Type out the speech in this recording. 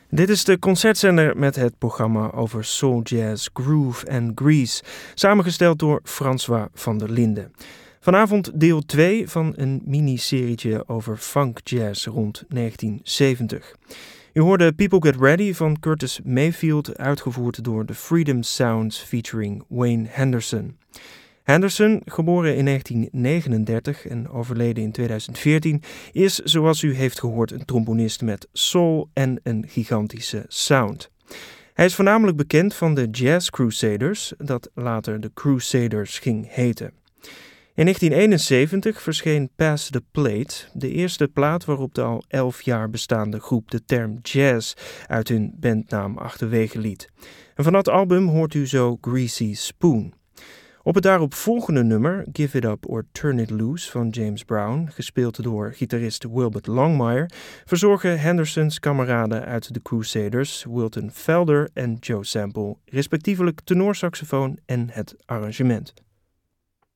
Dit is de concertzender met het programma over soul jazz, groove en grease, samengesteld door François van der Linden. Vanavond deel 2 van een mini-serietje over funk jazz rond 1970. U hoorde People Get Ready van Curtis Mayfield, uitgevoerd door de Freedom Sounds featuring Wayne Henderson. Henderson, geboren in 1939 en overleden in 2014, is, zoals u heeft gehoord, een trombonist met soul en een gigantische sound. Hij is voornamelijk bekend van de Jazz Crusaders, dat later de Crusaders ging heten. In 1971 verscheen Pass the Plate, de eerste plaat waarop de al 11 jaar bestaande groep de term jazz uit hun bandnaam achterwege liet. En van dat album hoort u zo Greasy Spoon. Op het daarop volgende nummer, Give It Up or Turn It Loose van James Brown, gespeeld door gitarist Wilbert Longmire, verzorgen Hendersons kameraden uit de Crusaders, Wilton Felder en Joe Sample, respectievelijk tenorsaxofoon en het arrangement.